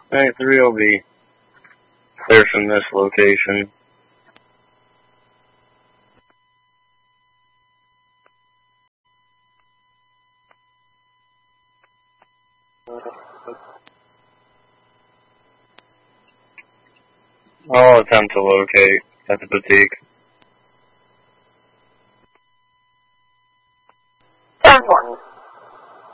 Night 3 will be clear from this location. I'll attempt to locate at the boutique. 10-1.